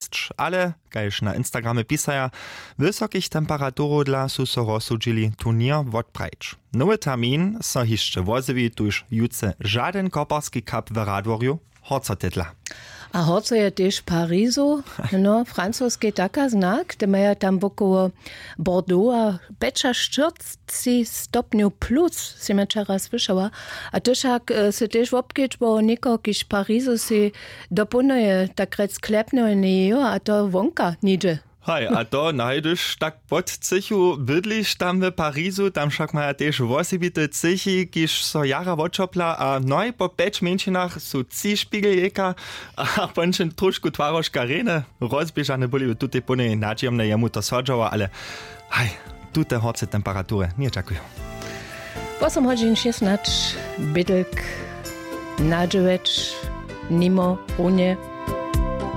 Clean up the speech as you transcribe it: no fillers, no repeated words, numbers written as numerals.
dosć, ale, kajż na Instagramie pisaja, wysokich temperaturów dla su so rozsudzili turnier odprajcz. Nowy termin so hiszcze wozywi, tuż jutce żaden koparski kap w Radworju Horco-Titla. A Horco je też Parizu, no, francuski taka znak, gdy mają tam wokoło Bordeaux, becza 40 stopniów plus, si me wczoraj słyszała. A też jak se też obkieć, bo niekokiś Parizu si dopunuje, tak rec klepno nie, a to wonka nidzie. Hej, a to najdyš tak pod cichu bydliš tam w Parizu, tam však maja też wosibite cichi, kiž so jara odčopla, a noj po 5 menšinach su cišpiegeljeka, a pončen trošku tvaroška rene, rozbiežane boli tutaj pone nadziemne jemu to sodžava, ale hej, tute horce temperatury nie čakujú. 8 hodin 16, bydlk, nadževeč, nimo, runie.